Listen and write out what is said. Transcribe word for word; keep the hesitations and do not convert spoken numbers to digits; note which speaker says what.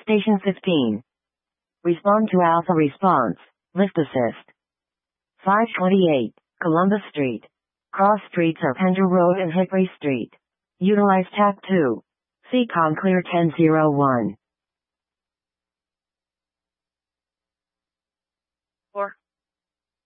Speaker 1: Station fifteen. Respond to Alpha response. Lift assist. five twenty-eight, Columbus Street. Cross streets are Pender Road and Hickory Street. Utilize T A C two. C COM clear ten oh one.